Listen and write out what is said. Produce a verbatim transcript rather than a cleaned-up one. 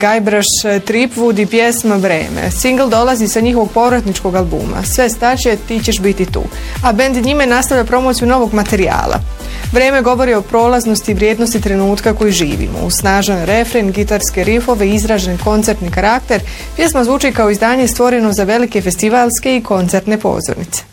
Guybrush Threepwood i pjesma Vreme. Single dolazi sa njihovog povratničkog albuma. Sve staće, ti ćeš biti tu. A bend njime nastavlja promociju novog materijala. Vreme govori o prolaznosti i vrijednosti trenutka koji živimo. Uz snažan refren, gitarske rifove i izražen koncertni karakter, pjesma zvuči kao izdanje stvoreno za velike festivalske i koncertne pozornice.